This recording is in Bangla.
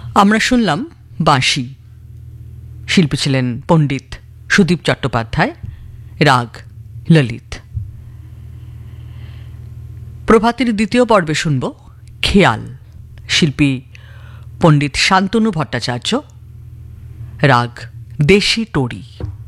আমরা শুনলাম বাঁশি। শিল্পী ছিলেন পণ্ডিত সুদীপ চট্টোপাধ্যায়, রাগ ললিত। প্রভাতের দ্বিতীয় পর্বে শুনব খেয়াল, শিল্পী পণ্ডিত শান্তনু ভট্টাচার্য, রাগ দেশি টোড়ি।